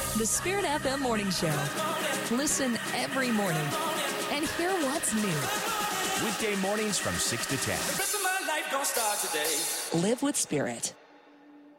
The Spirit FM Morning Show. Listen every morning and hear what's new. Weekday mornings from 6 to 10. The rest of my life gonna start today. Live with Spirit.